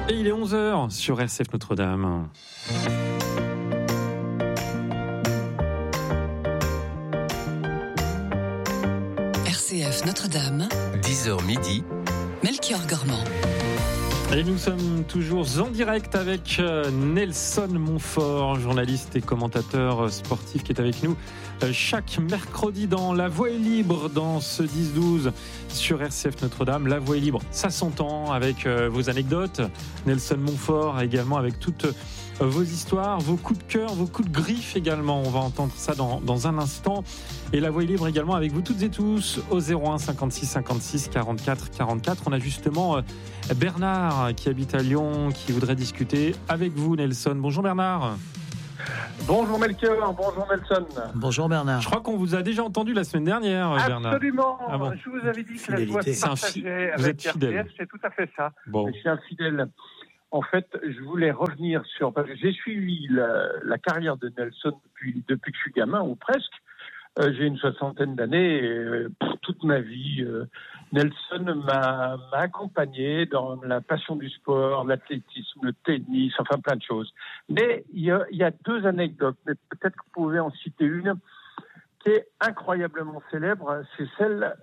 Et il est 11h sur RCF Notre-Dame. RCF Notre-Dame, 10h midi, Melchior Gormand. Et nous sommes toujours en direct avec Nelson Montfort, journaliste et commentateur sportif qui est avec nous chaque mercredi dans La Voix est libre, dans ce 10-12 sur RCF Notre-Dame. La Voix est libre, ça s'entend avec vos anecdotes. Nelson Montfort également avec toutes vos histoires, vos coups de cœur, vos coups de griffe également. On va entendre ça dans un instant. Et La Voix est libre également avec vous toutes et tous au 01 56 56 44 44. On a justement Bernard qui habite à Lyon, qui voudrait discuter avec vous, Nelson. Bonjour Bernard. Bonjour Melchior, bonjour Nelson. Bonjour Bernard. Je crois qu'on vous a déjà entendu la semaine dernière, Bernard. Absolument. Ah bon. Je vous avais dit que la joie se partageait avec RCF, c'est tout à fait ça. Bon. Je suis un fidèle. En fait, je voulais revenir sur... Parce que j'ai suivi la carrière de Nelson depuis que je suis gamin, ou presque. J'ai une 60aine d'années et toute ma vie, Nelson m'a accompagné dans la passion du sport, l'athlétisme, le tennis, enfin plein de choses. Mais il y a deux anecdotes, mais peut-être que vous pouvez en citer une qui est incroyablement célèbre, c'est celle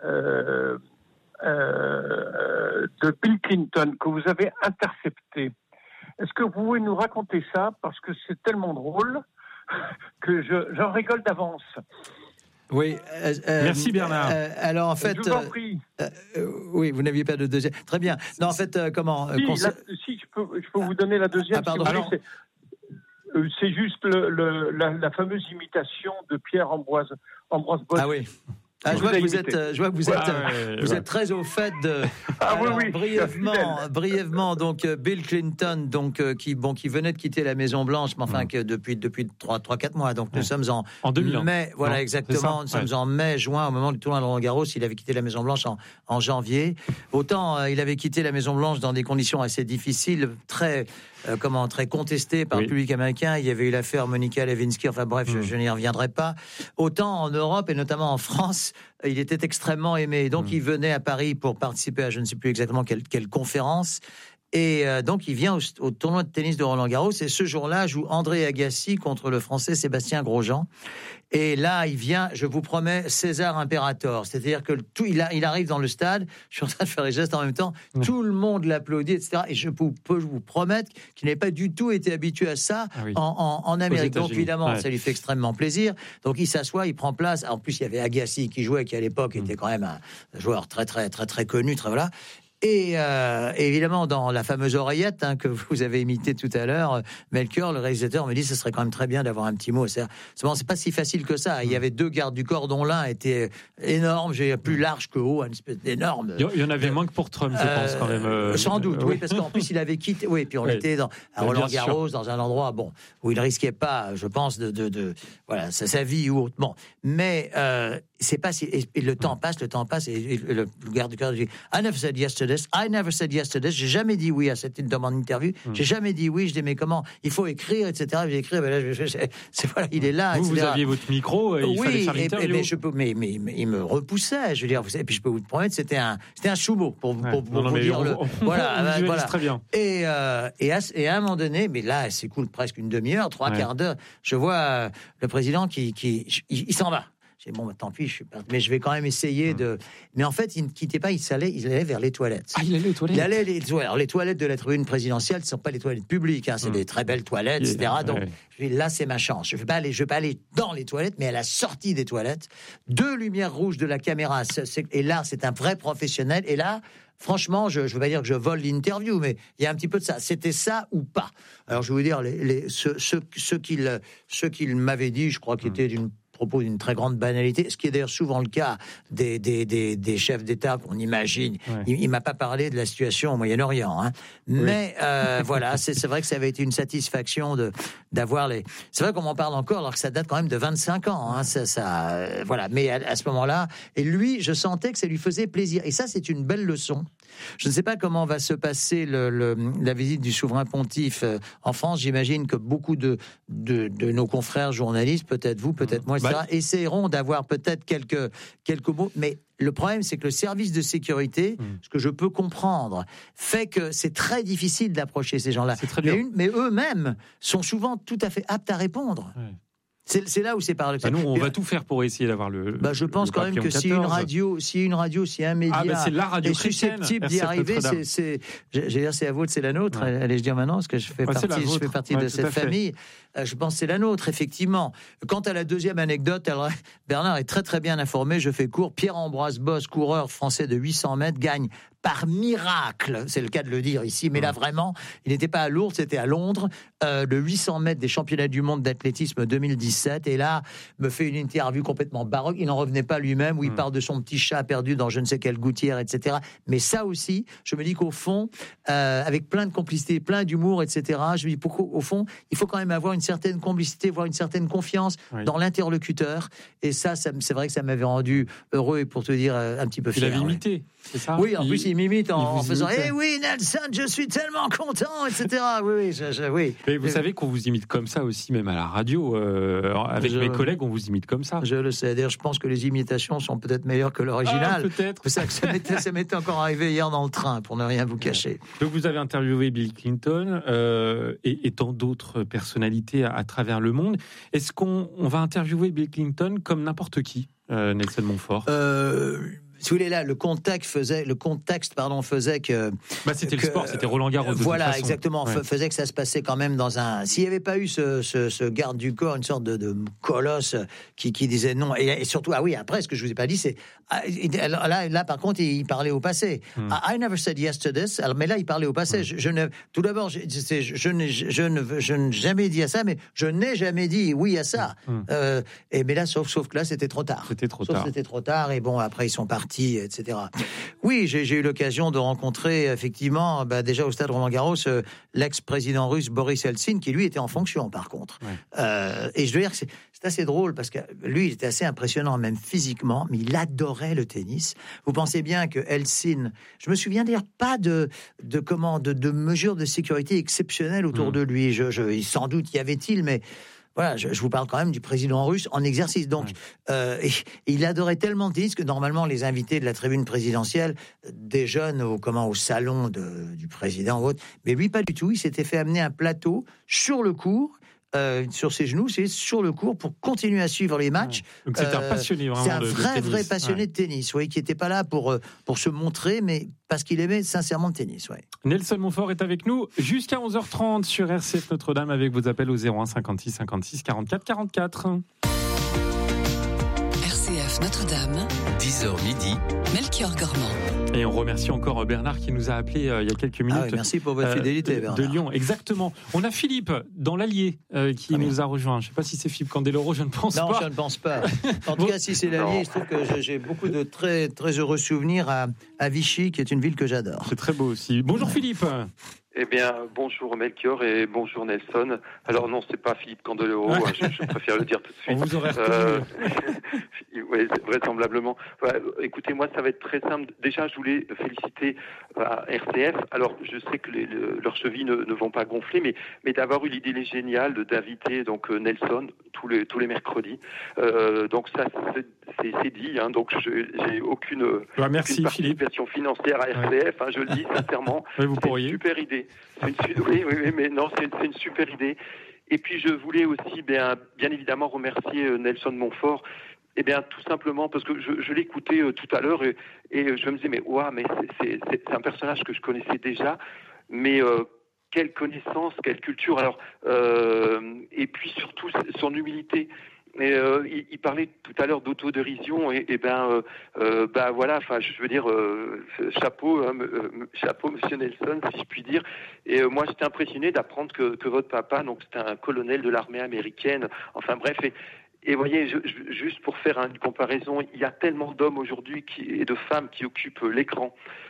de Bill Clinton que vous avez intercepté. Est-ce que vous pouvez nous raconter ça, parce que c'est tellement drôle que j'en rigole d'avance. Oui. Merci Bernard. Alors en fait, je vous en prie. Oui, vous n'aviez pas de deuxième. Très bien. Non, en fait, comment si je peux vous donner la deuxième. Ah, pardon. Si vous voulez, c'est juste la fameuse imitation de Pierre-Ambroise Bosch. Ah oui. Ah, je vois que vous êtes très au fait de. Oui. Brièvement, donc Bill Clinton, donc qui venait de quitter la Maison Blanche, mais enfin que depuis 3-4 mois. Donc nous sommes en 2000 mai, voilà, non, exactement. Nous sommes en mai-juin au moment du tournoi de Roland-Garros. Il avait quitté la Maison Blanche en janvier. Autant il avait quitté la Maison Blanche dans des conditions assez difficiles, très contestées par le public américain. Il y avait eu l'affaire Monica Lewinsky. Enfin bref, je n'y reviendrai pas. Autant en Europe et notamment en France, il était extrêmement aimé. Donc, il venait à Paris pour participer à je ne sais plus exactement quelle conférence. Et donc, il vient au tournoi de tennis de Roland-Garros. Et ce jour-là, joue André Agassi contre le Français Sébastien Grosjean. Et là, il vient, je vous promets, César Imperator. C'est-à-dire que il arrive dans le stade. Je suis en train de faire les gestes en même temps. Tout le monde l'applaudit, etc. Et je peux vous promettre qu'il n'avait pas du tout été habitué à ça en Amérique. Donc, évidemment, ça lui fait extrêmement plaisir. Donc, il s'assoit, il prend place. En plus, il y avait Agassi qui jouait, qui à l'époque était quand même un joueur très, très, très, très connu, très voilà. Et évidemment, dans la fameuse oreillette que vous avez imitée tout à l'heure, Melchior, le réalisateur, me dit ce serait quand même très bien d'avoir un petit mot. C'est pas si facile que ça. Il y avait deux gardes du corps, dont l'un était énorme, plus large que haut, une espèce d'énorme. Il y en avait moins que pour Trump, je pense quand même. Sans doute, oui, parce qu'en plus il avait quitté. Oui, puis on était à Roland-Garros, dans un endroit où il risquait pas, je pense, de voilà, sa vie ou autre. Bon, mais c'est pas si. Et le temps passe, et le garde du corps dit I never said yes to this. J'ai jamais dit oui à cette demande d'interview. J'ai jamais dit oui. Je dis mais comment il faut écrire, etc. J'ai écrit. Ben là, voilà, il est là. Vous aviez votre micro. Et il fallait faire l'interview. Mais il me repoussait. Je veux dire, et puis je peux vous promettre, c'était un choumeau pour vous dire le. Voilà. Très bien. Et à un moment donné, mais là, c'est cool, presque une demi-heure, trois quarts d'heure. Je vois le président qui s'en va. J'ai dit, bon, tant pis, mais je vais quand même essayer de... Mais en fait, il ne quittait pas, il allait vers les toilettes. Ah, il allait aux toilettes. Il allait les toilettes. Alors, les toilettes de la tribune présidentielle, ce ne sont pas les toilettes publiques, c'est des très belles toilettes, etc. Donc, je dis, là, c'est ma chance. Je ne vais pas aller dans les toilettes, mais à la sortie des toilettes, 2 lumières rouges de la caméra. Et là, c'est un vrai professionnel. Et là, franchement, je ne veux pas dire que je vole l'interview, mais il y a un petit peu de ça. C'était ça ou pas. Alors, je vais vous dire, ce qu'il m'avait dit, je crois qu'il était propos d'une très grande banalité, ce qui est d'ailleurs souvent le cas des chefs d'État qu'on imagine. Il m'a pas parlé de la situation au Moyen-Orient, mais voilà, c'est vrai que ça avait été une satisfaction d'avoir les. C'est vrai qu'on m'en parle encore, alors que ça date quand même de 25 ans. Voilà. Mais à ce moment-là, et lui, je sentais que ça lui faisait plaisir. Et ça, c'est une belle leçon. Je ne sais pas comment va se passer la visite du souverain pontife en France. J'imagine que beaucoup de nos confrères journalistes, peut-être vous, peut-être moi, essaieront d'avoir peut-être quelques mots. Mais Le problème, c'est que le service de sécurité, ce que je peux comprendre, fait que c'est très difficile d'approcher ces gens-là. C'est très dur. Mais eux-mêmes sont souvent tout à fait aptes à répondre. Ouais. C'est là où c'est paradoxal. Nous, on va tout faire pour essayer d'avoir le. Je pense quand même que si un média c'est la radio est susceptible d'y arriver, c'est la vôtre, c'est la nôtre. Ouais. Allez, je dis maintenant, parce que je fais partie de cette famille. Je pense que c'est la nôtre, effectivement. Quant à la deuxième anecdote, alors, Bernard est très très bien informé, je fais court. Pierre-Ambroise Boss, coureur français de 800 mètres, gagne par miracle, c'est le cas de le dire ici, mais là vraiment, il n'était pas à Lourdes, c'était à Londres, le 800 mètres des championnats du monde d'athlétisme 2017, et là, me fait une interview complètement baroque, il n'en revenait pas lui-même, où il parle de son petit chat perdu dans je ne sais quelle gouttière, etc. Mais ça aussi, je me dis qu'au fond, avec plein de complicité, plein d'humour, etc., je me dis, pourquoi, au fond, il faut quand même avoir une certaine complicité, voire une certaine confiance dans l'interlocuteur, et ça, c'est vrai que ça m'avait rendu heureux, et pour te dire, un petit peu fier. Il avait imité, c'est ça? Oui, en plus, il m'imite en faisant « imite. Eh oui, Nelson, je suis tellement content », etc. Oui. Mais vous savez qu'on vous imite comme ça aussi, même à la radio. Avec mes collègues, on vous imite comme ça. Je le sais. D'ailleurs, je pense que les imitations sont peut-être meilleures que l'original. Peut-être. C'est ça que ça m'était encore arrivé hier dans le train, pour ne rien vous cacher. Donc, vous avez interviewé Bill Clinton et tant d'autres personnalités à travers le monde. Est-ce qu'on va interviewer Bill Clinton comme n'importe qui, Nelson Montfort? Si vous voulez, là, le contexte faisait que... c'était le sport, c'était Roland Garros. Voilà, exactement. Faisait que ça se passait quand même dans un... S'il n'y avait pas eu ce garde du corps, une sorte de colosse qui disait non. Et surtout, après, ce que je vous ai pas dit, c'est... Là, par contre, il parlait au passé. I never said yes to this. Alors, mais là, il parlait au passé. Tout d'abord, je n'ai jamais dit à ça, mais je n'ai jamais dit oui à ça. Mais là, sauf que là, c'était trop tard. C'était trop tard. Et bon, après, ils sont partis, etc. Oui, j'ai eu l'occasion de rencontrer, effectivement, déjà au stade Roland-Garros, l'ex-président russe Boris Eltsine, qui lui était en fonction, par contre. Et je dois dire que c'est assez drôle, parce que lui, il était assez impressionnant, même physiquement, mais il adorait le tennis. Vous pensez bien que Eltsine, je me souviens d'ailleurs pas de mesures de sécurité exceptionnelles autour de lui. Sans doute y avait-il, mais... Voilà, je vous parle quand même du président russe en exercice. Donc, il adorait tellement le tennis que normalement, les invités de la tribune présidentielle déjeunent au salon du président ou autre. Mais lui, pas du tout. Il s'était fait amener un plateau sur le court, sur ses genoux, c'est sur le court pour continuer à suivre les matchs. Donc c'est un passionné vraiment. C'est un vrai passionné de tennis, qui n'était pas là pour se montrer, mais parce qu'il aimait sincèrement le tennis. Nelson Montfort est avec nous jusqu'à 11h30 sur RCF Notre-Dame avec vos appels au 01 56 56 44 44. RCF Notre-Dame, 10h midi, Melchior Gormand. Et on remercie encore Bernard qui nous a appelé il y a quelques minutes. Merci pour votre fidélité, Bernard. De Lyon, exactement. On a Philippe dans l'Allier qui nous a rejoint. Je ne sais pas si c'est Philippe Candeloro, je ne pense pas. Non, je ne pense pas. En tout cas, si c'est l'Allier, je trouve que j'ai beaucoup de très, très heureux souvenirs à Vichy, qui est une ville que j'adore. C'est très beau aussi. Bonjour Philippe. Eh bien, bonjour Melchior et bonjour Nelson. Alors non, c'est pas Philippe Candeloro, je préfère le dire tout de suite. On vous aurait reconnu. Oui, vraisemblablement. Écoutez, moi, ça va être très simple. Déjà, je voulais féliciter RCF. Alors, je sais que leurs chevilles ne vont pas gonfler, mais d'avoir eu l'idée géniale d'inviter donc Nelson tous les mercredis. Donc ça, c'est dit. Donc, j'ai aucune participation financière à RCF. Je le dis sincèrement. Oui, vous pourriez. C'est une super idée. Oui, mais non, c'est une super idée. Et puis, je voulais aussi, bien évidemment, remercier Nelson Montfort. Eh bien, tout simplement parce que je l'écoutais tout à l'heure et je me disais, mais c'est un personnage que je connaissais déjà, mais quelle connaissance, quelle culture. Alors, et puis surtout son humilité. Et il parlait tout à l'heure d'autodérision voilà. Enfin, je veux dire, chapeau, Monsieur Nelson, si je puis dire. Et moi, j'étais impressionné d'apprendre que votre papa, donc c'était un colonel de l'armée américaine. Enfin bref. Et voyez, juste pour faire une comparaison, il y a tellement d'hommes aujourd'hui et de femmes qui occupent l'écran.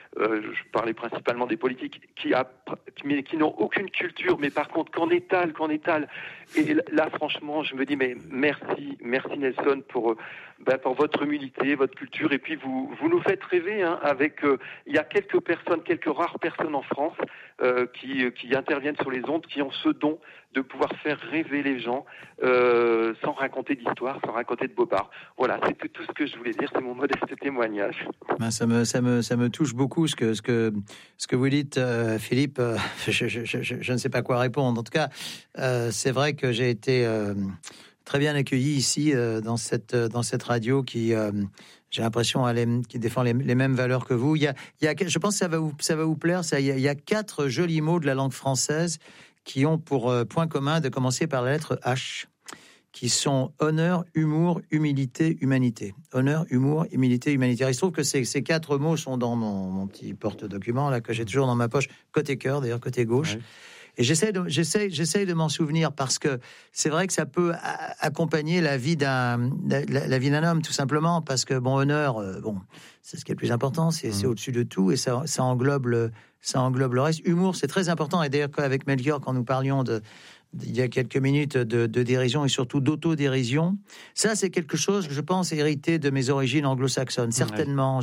je parlais principalement des politiques, qui n'ont aucune culture, mais par contre qu'en étalent. Et là, franchement, je me dis, mais merci Nelson pour votre humilité, votre culture, et puis vous nous faites rêver, hein, avec, il y a quelques rares personnes en France qui interviennent sur les ondes, qui ont ce don de pouvoir faire rêver les gens sans raconter d'histoire, sans raconter de bobards. Voilà, c'est tout ce que je voulais dire, c'est mon modeste témoignage. Ça me touche beaucoup ce que vous dites, Philippe. Je ne sais pas quoi répondre. En tout cas, c'est vrai que j'ai été très bien accueilli ici dans cette radio qui, j'ai l'impression, qui défend les mêmes valeurs que vous. Il y a, je pense que ça va vous plaire. Il y a 4 jolis mots de la langue française qui ont pour point commun de commencer par la lettre H, qui sont honneur, humour, humilité, humanité. Honneur, humour, humilité, humanité. Alors, il se trouve que ces 4 mots sont dans mon petit porte-document là que j'ai toujours dans ma poche, côté cœur, d'ailleurs côté gauche. Ouais. Et j'essaie de m'en souvenir parce que c'est vrai que ça peut accompagner la vie d'un homme, tout simplement, parce que honneur, c'est ce qui est le plus important, c'est au-dessus de tout, et ça englobe le reste. Humour, c'est très important, et d'ailleurs avec Melchior, quand nous parlions il y a quelques minutes de dérision et surtout d'autodérision, ça c'est quelque chose que je pense hérité de mes origines anglo-saxonnes, certainement.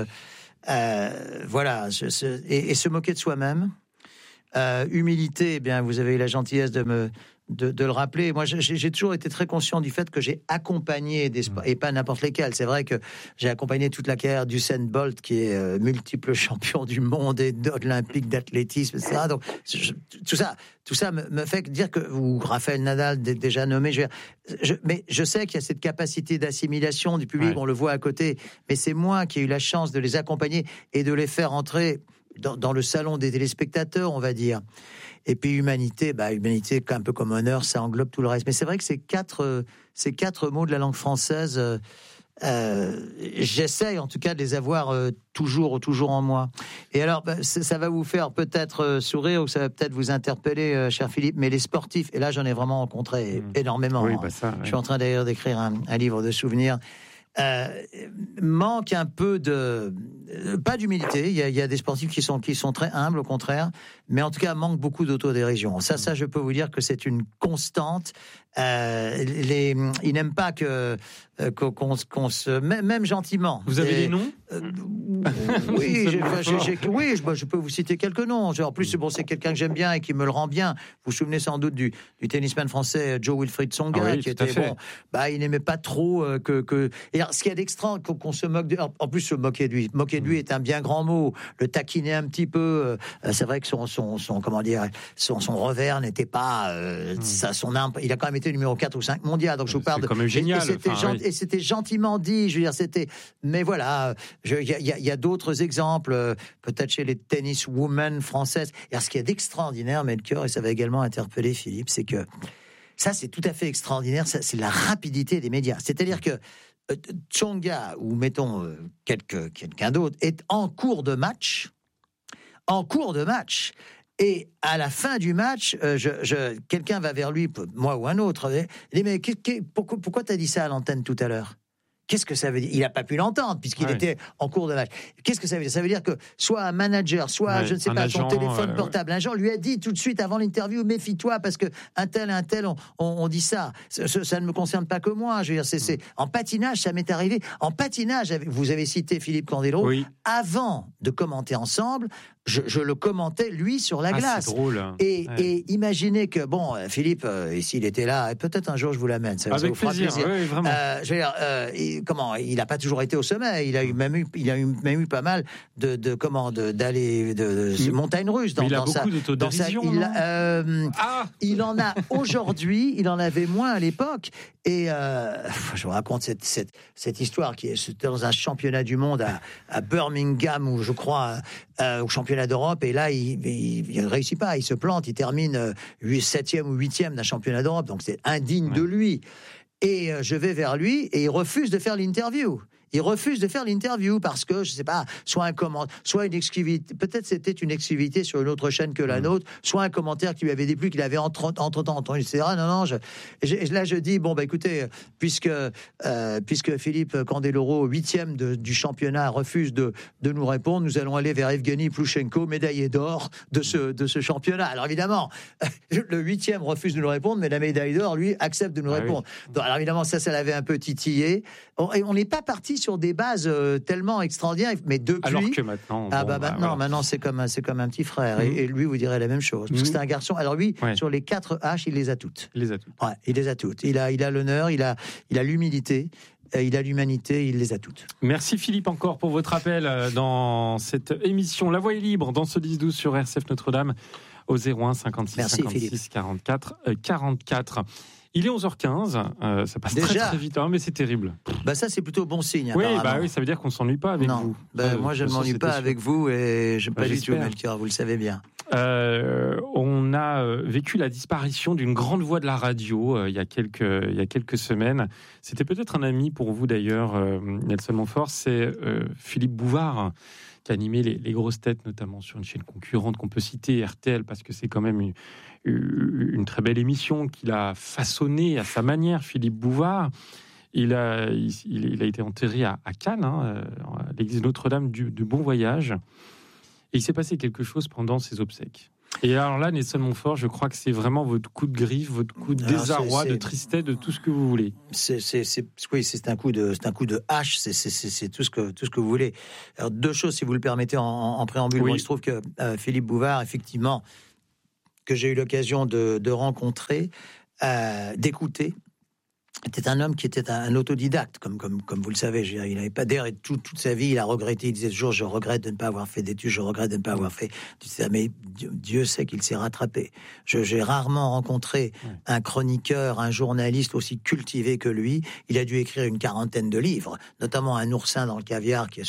Voilà, et se moquer de soi-même. Humilité, eh bien, vous avez eu la gentillesse de le rappeler. Moi, j'ai toujours été très conscient du fait que j'ai accompagné des sports, et pas n'importe lesquels. C'est vrai que j'ai accompagné toute la carrière d'Usain Bolt, qui est multiple champion du monde et olympique d'athlétisme, etc. Donc, tout ça me fait dire que, ou Raphaël Nadal, déjà nommé, mais je sais qu'il y a cette capacité d'assimilation du public, on le voit à côté, mais c'est moi qui ai eu la chance de les accompagner et de les faire entrer dans le salon des téléspectateurs, on va dire. Et puis humanité, un peu comme honneur, ça englobe tout le reste. Mais c'est vrai que ces quatre mots de la langue française, j'essaye en tout cas de les avoir toujours en moi. Et alors, ça va vous faire peut-être sourire, ou ça va peut-être vous interpeller, cher Philippe, mais les sportifs, et là j'en ai vraiment rencontré énormément. Oui, Je suis en train d'ailleurs d'écrire un livre de souvenirs. Manque un peu pas d'humilité. Il y a des sportifs qui sont très humbles, au contraire, mais en tout cas manque beaucoup d'autodérision. Ça je peux vous dire que c'est une constante. Ils n'aiment pas qu'on se, même gentiment. Vous avez des noms? Oui, je peux vous citer quelques noms. En plus, c'est quelqu'un que j'aime bien et qui me le rend bien. Vous vous souvenez sans doute du tennisman français Joe Wilfried Tsonga, qui était bon. Il n'aimait pas trop que. Et alors, ce qu'il y a d'extra, qu'on se moque de. En plus, se moquer de lui. Moquer de lui est un bien grand mot. Le taquiner un petit peu. C'est vrai que son revers n'était pas son âme. Il a quand même été numéro 4 ou 5 mondial. Donc je vous parle de. C'est quand même génial. Et c'était gentiment dit. Je veux dire, c'était. Mais voilà, il y a d'autres exemples, peut-être chez les tenniswomen françaises. Et alors, ce qu'il y a d'extraordinaire, Melchior, et ça va également interpeller Philippe, c'est que ça, c'est tout à fait extraordinaire. C'est la rapidité des médias. C'est-à-dire que Tsonga, ou mettons quelqu'un d'autre, est en cours de match. Et à la fin du match, quelqu'un va vers lui, moi ou un autre, et dit, mais pourquoi t'as dit ça à l'antenne tout à l'heure ? Qu'est-ce que ça veut dire ? Il n'a pas pu l'entendre puisqu'il était en cours de match. Qu'est-ce que ça veut dire ? Ça veut dire que soit un manager, soit, je ne sais pas, son téléphone portable, un agent lui a dit tout de suite avant l'interview, méfie-toi parce que un tel, on dit ça. Ça ne me concerne pas que moi. Je veux dire, c'est en patinage, ça m'est arrivé. En patinage, vous avez cité Philippe Candeloro. Oui. Avant de commenter ensemble, je le commentais, lui, sur la glace. C'est drôle. Et imaginez que, Philippe, s'il était là, et peut-être un jour je vous l'amène. Ça vous fera plaisir. Oui, vraiment. Je veux dire, il n'a pas toujours été au sommet. Il a même eu pas mal d'aller de montagnes russes dans beaucoup d'autodérision. Il en a aujourd'hui. Il en avait moins à l'époque. Et je vous raconte cette histoire qui est dans un championnat du monde à Birmingham, où je crois au championnat d'Europe, et là il ne réussit pas, il se plante, il termine 7e ou 8e d'un championnat d'Europe, donc c'est indigne de lui. Et je vais vers lui et il refuse de faire l'interview. il refuse de faire l'interview parce que, je sais pas, soit une exclusivité, peut-être c'était une exclusivité sur une autre chaîne que la nôtre, soit un commentaire qui lui avait déplu, qu'il avait entre-temps entendu, etc. Non, là je dis, bon, écoutez, puisque Philippe Candeloro, 8e du championnat, refuse de nous répondre, nous allons aller vers Evgeny Ploushenko, médaillé d'or de ce championnat. Alors évidemment, le 8e refuse de nous répondre, mais la médaille d'or, lui, accepte de nous répondre. Oui. Donc, alors évidemment, ça l'avait un peu titillé. On n'est pas parti sur des bases tellement extraordinaires, mais depuis... Alors que maintenant... Maintenant, c'est comme un petit frère. Et lui vous direz la même chose. Parce que c'est un garçon. Alors lui, sur les 4 H, il les a toutes. Il les a toutes. Ouais, il les a toutes. Il a l'honneur, il a l'humilité, il a l'humanité, il les a toutes. Merci Philippe encore pour votre appel dans cette émission La Voix est libre, dans ce 10-12 sur RCF Notre-Dame, au 01 56 Merci, 56 Philippe. 44 44. Il est 11h15, ça passe Déjà très vite, mais c'est terrible. Ça, c'est plutôt bon signe. Oui, ça veut dire qu'on ne s'ennuie pas avec vous. Moi, je ne m'ennuie pas avec vous et je pas du tout, Melchior, vous le savez bien. On a vécu la disparition d'une grande voix de la radio il y a quelques semaines. C'était peut-être un ami pour vous d'ailleurs, Nelson Montfort, c'est Philippe Bouvard, qui animait les grosses têtes, notamment sur une chaîne concurrente qu'on peut citer, RTL, parce que c'est quand même une très belle émission qu'il a façonnée à sa manière, Philippe Bouvard. Il a été enterré à Cannes, à l'église Notre-Dame du Bon Voyage. Et il s'est passé quelque chose pendant ses obsèques. Et alors là, Nelson Montfort, je crois que c'est vraiment votre coup de griffe, votre coup de désarroi, de tristesse, de tout ce que vous voulez. Oui, c'est un coup de hache, c'est tout ce que vous voulez. Alors, 2 choses, si vous le permettez, en préambule. Oui. Bon, il se trouve que Philippe Bouvard, effectivement, que j'ai eu l'occasion de rencontrer, d'écouter, était un homme qui était un autodidacte, comme vous le savez. Il n'avait pas d'air, et toute sa vie, il a regretté. Il disait toujours, je regrette de ne pas avoir fait d'études, je regrette de ne pas avoir fait. Mais Dieu sait qu'il s'est rattrapé. J'ai rarement rencontré un chroniqueur, un journaliste aussi cultivé que lui. Il a dû écrire une 40aine de livres, notamment Un oursin dans le caviar, qui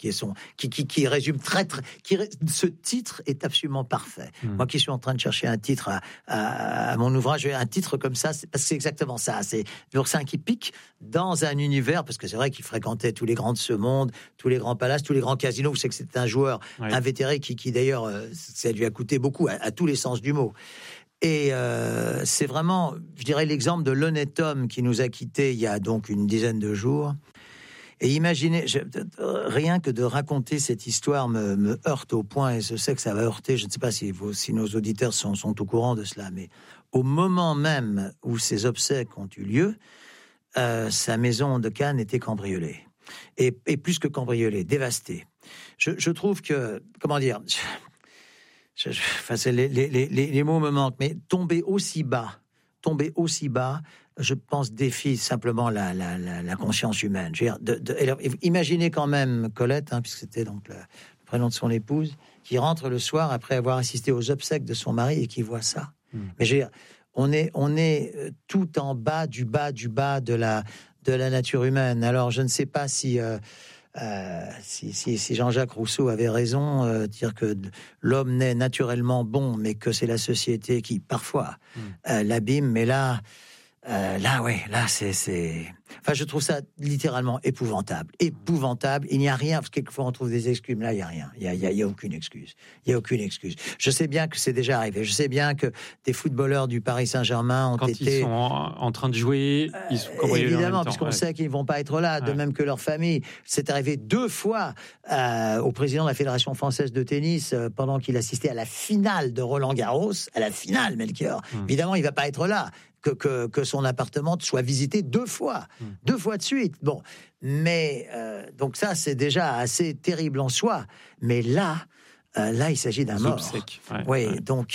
résume ce titre est absolument parfait. Moi qui suis en train de chercher un titre à mon ouvrage, un titre comme ça, parce que c'est exactement ça. C'est l'oursin qui pique dans un univers, parce que c'est vrai qu'il fréquentait tous les grands de ce monde, tous les grands palaces, tous les grands casinos. Vous savez que c'est un joueur invétéré qui d'ailleurs, ça lui a coûté beaucoup à tous les sens du mot. Et c'est vraiment, je dirais, l'exemple de l'honnête homme qui nous a quittés il y a donc une dizaine de jours. Et imaginez, rien que de raconter cette histoire me heurte au point, et je sais que ça va heurter, je ne sais pas si nos auditeurs sont au courant de cela, mais au moment même où ces obsèques ont eu lieu, sa maison de Cannes était cambriolée. Et plus que cambriolée, dévastée. Je trouve que, comment dire, les mots me manquent, mais tomber aussi bas, je pense, défie simplement la conscience humaine. Imaginez quand même Colette, puisque c'était donc le prénom de son épouse, qui rentre le soir après avoir assisté aux obsèques de son mari et qui voit ça. Mais je veux dire, on est tout en bas de la nature humaine. Alors je ne sais pas si Jean-Jacques Rousseau avait raison, dire que l'homme naît naturellement bon, mais que c'est la société qui parfois l'abîme. Mais là, c'est. Enfin, je trouve ça littéralement épouvantable. Il n'y a rien, parce que quelquefois on trouve des excuses, mais là, il n'y a rien. Il n'y a aucune excuse. Je sais bien que c'est déjà arrivé. Je sais bien que des footballeurs du Paris Saint-Germain Quand ils sont en train de jouer, ils sont cambriolés évidemment, en même temps. puisqu'on sait qu'ils ne vont pas être là, de même que leur famille. C'est arrivé 2 fois au président de la Fédération française de tennis, pendant qu'il assistait à la finale de Roland-Garros, à la finale, Melchior. Évidemment, il ne va pas être là. Que son appartement soit visité 2 fois. 2 fois de suite. Bon, mais donc ça, c'est déjà assez terrible en soi. Mais là, il s'agit d'un mort. Oui, donc...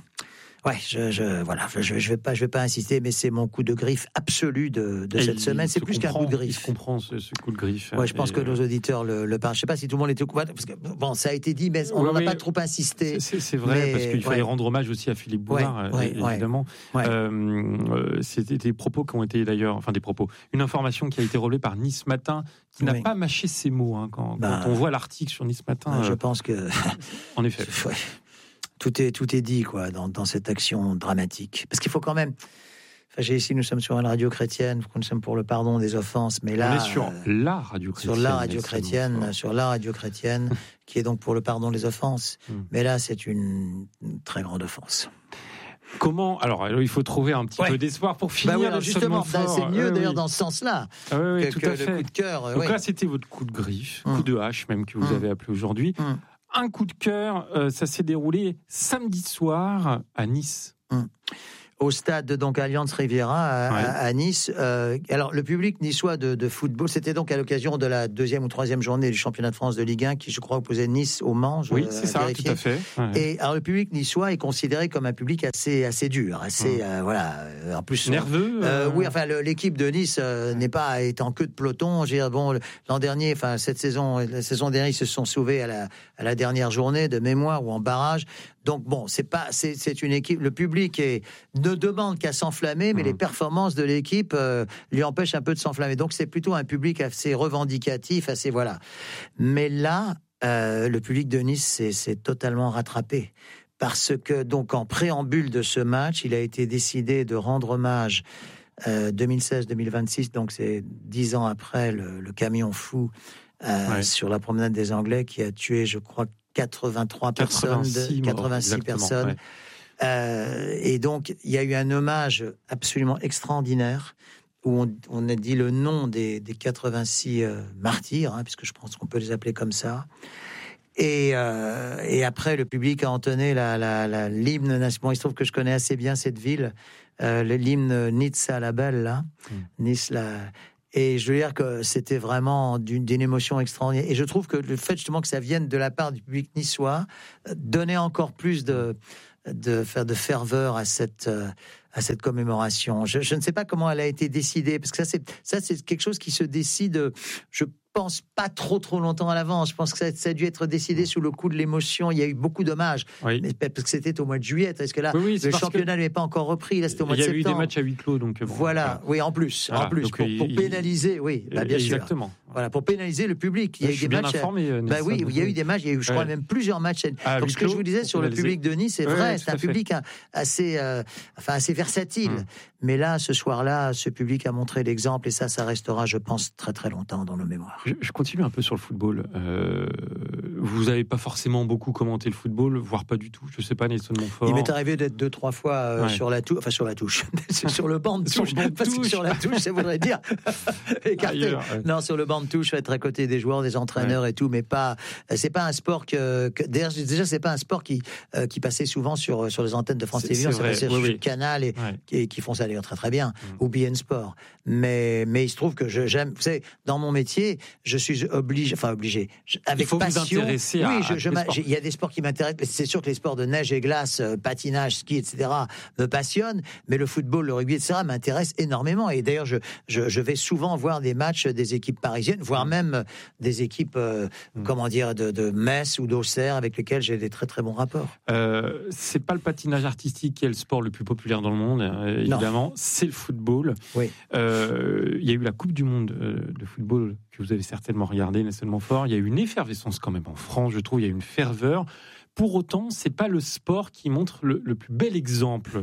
je vais pas insister, mais c'est mon coup de griffe absolu de cette semaine. C'est plus qu'un coup de griffe. Il se comprend ce coup de griffe. Ouais, je pense que nos auditeurs le parlent. Je sais pas si tout le monde était au courant, parce que bon, ça a été dit, mais on n'en a pas trop insisté. C'est vrai, parce qu'il fallait rendre hommage aussi à Philippe Bouvard, évidemment. C'était des propos qui ont été d'ailleurs, une information qui a été relevée par Nice Matin, qui n'a pas mâché ses mots quand on voit l'article sur Nice Matin. Je pense que, en effet. Tout est dit, quoi, dans cette action dramatique. Parce qu'il faut quand même... nous sommes sur une radio chrétienne, nous sommes pour le pardon des offenses, mais là... On est sur la radio chrétienne. Sur la radio chrétienne, qui est donc pour le pardon des offenses. Mais là, c'est une très grande offense. Comment ? Alors, il faut trouver un petit peu d'espoir pour finir. Justement, c'est mieux d'ailleurs dans ce sens-là que le coup de cœur. Donc là, c'était votre coup de griffe, coup de hache même que vous avez appelé aujourd'hui. Un coup de cœur, ça s'est déroulé samedi soir à Nice. Au stade donc Allianz Riviera à Nice. Alors le public niçois de football, c'était donc à l'occasion de la 2e ou 3e journée du championnat de France de Ligue 1 qui, je crois, opposait Nice au Mans. Oui, c'est ça, tout à fait. Et alors le public niçois est considéré comme un public assez dur, assez en plus nerveux. Oui, enfin l'équipe de Nice n'est pas en queue de peloton. Je veux dire, bon, l'an dernier, enfin cette saison, la saison dernière, ils se sont sauvés à la dernière journée de mémoire ou en barrage. Donc bon, c'est une équipe. Le public ne demande qu'à s'enflammer, mais les performances de l'équipe lui empêchent un peu de s'enflammer. Donc c'est plutôt un public assez revendicatif, assez voilà. Mais là, le public de Nice s'est totalement rattrapé parce que donc en préambule de ce match, il a été décidé de rendre hommage 2016-2026, donc c'est 10 ans après le camion fou sur la promenade des Anglais qui a tué, je crois, 86 personnes. Et donc, il y a eu un hommage absolument extraordinaire où on a dit le nom des 86 martyrs, puisque je pense qu'on peut les appeler comme ça. Et après, le public a entonné l'hymne national. Bon, il se trouve que je connais assez bien cette ville, l'hymne Nizza la belle, là. Nice, et je veux dire que c'était vraiment d'une émotion extraordinaire. Et je trouve que le fait justement que ça vienne de la part du public niçois donnait encore plus de ferveur à cette commémoration. Je ne sais pas comment elle a été décidée, parce que ça c'est quelque chose qui se décide, je pense, pas trop longtemps à l'avance. Je pense que ça a dû être décidé sous le coup de l'émotion. Il y a eu beaucoup d'hommages, parce que c'était au mois de juillet. Est-ce que là, le championnat n'avait pas encore repris? Là, c'était au mois de septembre. Il y a eu des matchs à huis clos, donc voilà. Oui, en plus, donc, pour pénaliser, bien exactement. sûr. Voilà, pour pénaliser le public. Il y a eu des matchs. Il y a eu des matchs. Il y a eu, je crois, même plusieurs matchs. Donc, ce que je vous disais sur le public de Nice, c'est vrai, c'est un public assez versatile. Mais là, ce soir-là, ce public a montré l'exemple, et ça restera, je pense, très très longtemps dans nos mémoires. Je continue un peu sur le football. Vous n'avez pas forcément beaucoup commenté le football, voire pas du tout. Je ne sais pas, Nelson Montfort. Il m'est arrivé d'être 2-3 fois sur la touche, sur le banc de touche. Parce que sur la touche, ça voudrait dire écarté. Non, sur le banc de touche, être à côté des joueurs, des entraîneurs et tout, mais pas. C'est pas un sport déjà, c'est pas un sport qui passait souvent sur les antennes de France Télévisions. Ça passait sur Canal et qui font ça d'ailleurs très très bien, ou BN Sport. Mais il se trouve que j'aime. Vous savez, dans mon métier, je suis obligé, avec il faut passion. Vous intéresser il y a des sports qui m'intéressent. C'est sûr que les sports de neige et glace, patinage, ski, etc. me passionnent, mais le football, le rugby, etc. m'intéresse énormément. Et d'ailleurs, je vais souvent voir des matchs des équipes parisiennes, voire même des équipes, de Metz ou d'Auxerre, avec lesquelles j'ai des très très bons rapports. C'est pas le patinage artistique qui est le sport le plus populaire dans le monde, évidemment. C'est le football. Oui. Il y a eu la Coupe du Monde de football que vous avez certainement regardé, Nelson Montfort. Il y a eu une effervescence quand même en France, je trouve. Il y a eu une ferveur. Pour autant, c'est pas le sport qui montre le plus bel exemple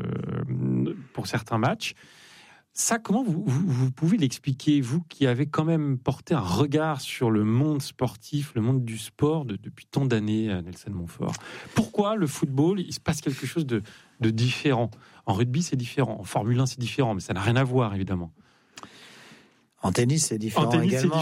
pour certains matchs. Ça, comment vous pouvez l'expliquer, vous qui avez quand même porté un regard sur le monde sportif, le monde du sport depuis tant d'années, Nelson Montfort? Pourquoi le football, il se passe quelque chose de différent? En rugby, c'est différent. En Formule 1, c'est différent, mais ça n'a rien à voir, évidemment. En tennis, c'est différent également.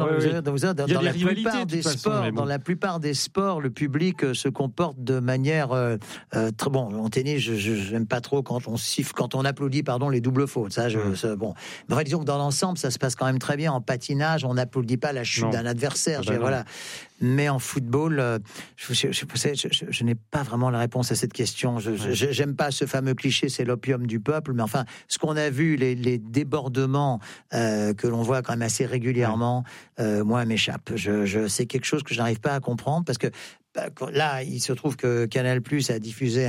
Dans la plupart des sports, le public se comporte de manière très bon. En tennis, je n'aime pas trop quand on siffle, quand on applaudit, les doubles fautes. Ça, bon. Mais enfin, disons que dans l'ensemble, ça se passe quand même très bien. En patinage, on n'applaudit pas la chute d'un adversaire. Voilà. Mais en football, je n'ai pas vraiment la réponse à cette question. J'aime pas ce fameux cliché, c'est l'opium du peuple. Mais enfin, ce qu'on a vu, les débordements que l'on voit quand même assez régulièrement, moi, m'échappe. C'est quelque chose que je n'arrive pas à comprendre, parce que là, il se trouve que Canal+ a diffusé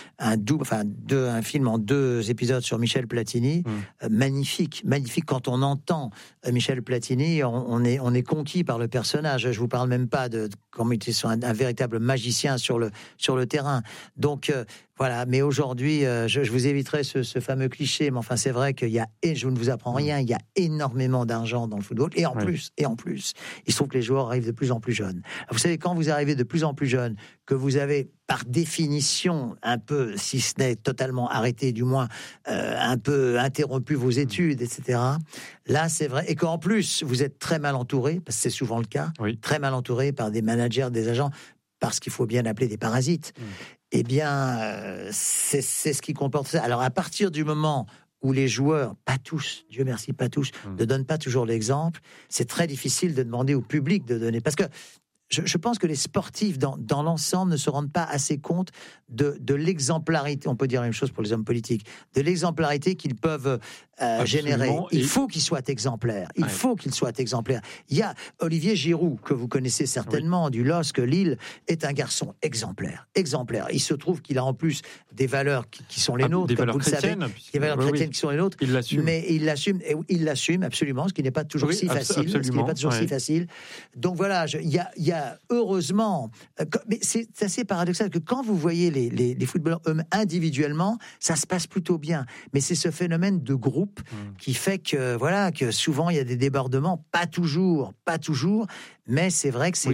un film en 2 épisodes sur Michel Platini. Magnifique. Quand on entend Michel Platini, on est conquis par le personnage. Je vous parle même pas de comme il était un véritable magicien sur le terrain. Donc voilà. Mais aujourd'hui, je vous éviterai ce fameux cliché. Mais enfin, c'est vrai et je ne vous apprends rien. Il y a énormément d'argent dans le football. Et en plus, il se trouve que les joueurs arrivent de plus en plus jeunes. Vous savez, quand vous arrivez de plus en plus jeune, que vous avez par définition un peu, si ce n'est totalement arrêté, du moins un peu interrompu vos études, etc. Là, c'est vrai. Et qu'en plus, vous êtes très mal entouré, parce que c'est souvent le cas, très mal entouré par des managers, des agents, parce qu'il faut bien appeler des parasites. Eh bien, c'est ce qui comporte ça. Alors, à partir du moment où les joueurs, pas tous, Dieu merci, pas tous, ne donnent pas toujours l'exemple, c'est très difficile de demander au public de donner. Parce que je pense que les sportifs, dans l'ensemble, ne se rendent pas assez compte de l'exemplarité, on peut dire la même chose pour les hommes politiques, de l'exemplarité qu'ils peuvent générer. Il faut qu'ils soient exemplaires. Il y a Olivier Giroud, que vous connaissez certainement, du LOSC Lille, est un garçon exemplaire. Il se trouve qu'il a en plus des valeurs qui sont les nôtres, comme vous le savez. Des valeurs chrétiennes qui sont les nôtres. Mais il l'assume absolument, ce qui n'est pas toujours si facile. Donc voilà, il y a heureusement, mais c'est assez paradoxal que quand vous voyez les footballeurs eux-mêmes individuellement, ça se passe plutôt bien. Mais c'est ce phénomène de groupe qui fait que souvent il y a des débordements, pas toujours, mais c'est vrai que c'est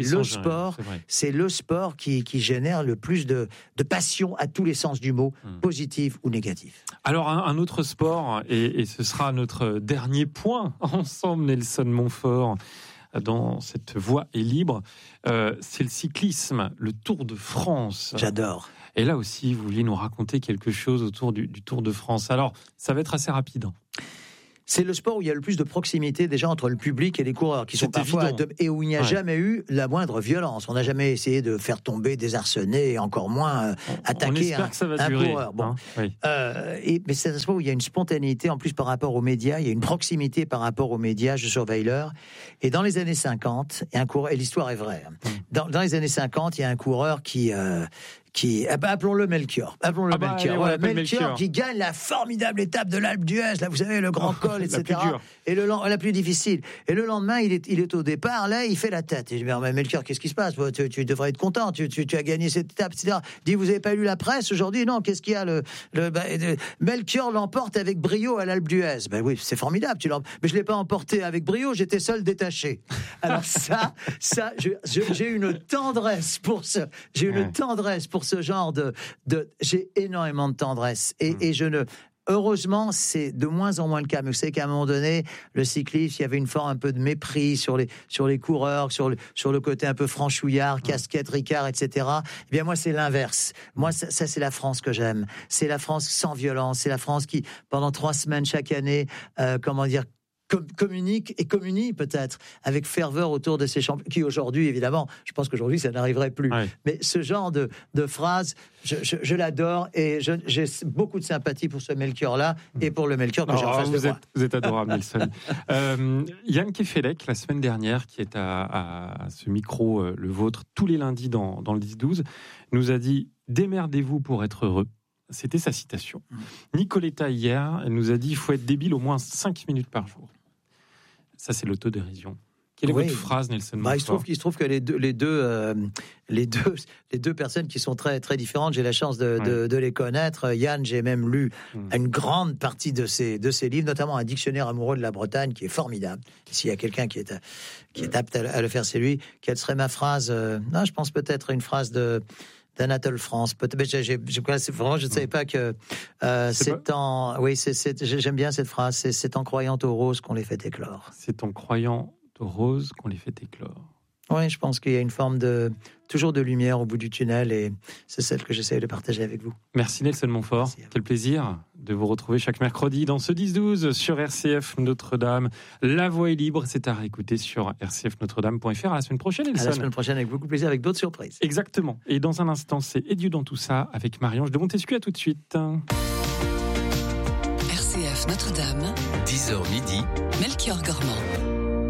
le sport qui génère le plus de passion à tous les sens du mot, positif ou négatif. Alors un autre sport, et ce sera notre dernier point ensemble, Nelson Montfort, dans cette voie est libre, c'est le cyclisme, le Tour de France. J'adore. Et là aussi, vous vouliez nous raconter quelque chose autour du Tour de France. Alors, ça va être assez rapide. C'est le sport où il y a le plus de proximité déjà entre le public et les coureurs, qui sont parfois et où il n'y a jamais eu la moindre violence. On n'a jamais essayé de faire tomber, désarçonner, et encore moins attaquer un coureur. Bon. Mais c'est un sport où il y a une spontanéité en plus par rapport aux médias, il y a une proximité par rapport aux médias, je surveille l'heure. Et dans les années 50, il y a un coureur, et l'histoire est vraie, dans les années 50, il y a un coureur qui appelons-le Melchior. Melchior qui gagne la formidable étape de l'Alpe d'Huez, là, vous savez, le grand col, etc. La plus difficile. Et le lendemain, il est au départ, là, il fait la tête. Et je dis, mais Melchior, qu'est-ce qui se passe? Tu devrais être content, tu as gagné cette étape, etc. Il dit, vous n'avez pas lu la presse aujourd'hui? Non, qu'est-ce qu'il y a? Melchior l'emporte avec brio à l'Alpe d'Huez. Ben oui, c'est formidable, mais je ne l'ai pas emporté avec brio, j'étais seul détaché. Alors j'ai une tendresse pour ce genre de j'ai énormément de tendresse et heureusement, c'est de moins en moins le cas. Mais vous savez qu'à un moment donné, le cyclisme, il y avait une forme un peu de mépris sur les coureurs, sur le côté un peu franchouillard, casquette, Ricard, etc. Eh bien, moi, c'est l'inverse. Moi, ça c'est la France que j'aime. C'est la France sans violence. C'est la France qui, pendant 3 semaines chaque année, communique et communie peut-être avec ferveur autour de ces champions qui aujourd'hui, évidemment, je pense qu'aujourd'hui ça n'arriverait plus. Mais ce genre de phrase, je l'adore et j'ai beaucoup de sympathie pour ce Melchior-là et pour le Melchior que j'ai en face de moi. Vous êtes adorable, Nelson. Yann Kefelec, la semaine dernière, qui est à ce micro, le vôtre, tous les lundis dans le 10-12, nous a dit « Démerdez-vous pour être heureux ». C'était sa citation. Nicoletta, hier, elle nous a dit « Il faut être débile au moins 5 minutes par jour ». Ça, c'est l'autodérision. Quelle est votre phrase, Nelson Montfort? Il se trouve que les deux personnes qui sont très, très différentes, j'ai la chance de les connaître. Yann, j'ai même lu une grande partie de ses livres, notamment un dictionnaire amoureux de la Bretagne qui est formidable. S'il y a quelqu'un qui est apte à le faire, c'est lui. Quelle serait ma phrase? Je pense peut-être une phrase d'Anatole France. Vraiment, je ne savais pas que j'aime bien cette phrase. C'est en croyant aux roses qu'on les fait éclore. C'est en croyant aux roses qu'on les fait éclore. Oui, je pense qu'il y a une forme toujours de lumière au bout du tunnel et c'est celle que j'essaie de partager avec vous. Merci Nelson Montfort. Quel plaisir de vous retrouver chaque mercredi dans ce 10-12 sur RCF Notre-Dame. La voix est libre, c'est à réécouter sur rcfnotredame.fr. À la semaine prochaine, Nelson. À la semaine prochaine avec beaucoup de plaisir, avec d'autres surprises. Exactement. Et dans un instant, c'est Edieu dans tout ça avec Marie-Ange de Montesquieu. À tout de suite. RCF Notre-Dame. 10h midi. Melchior Gormand.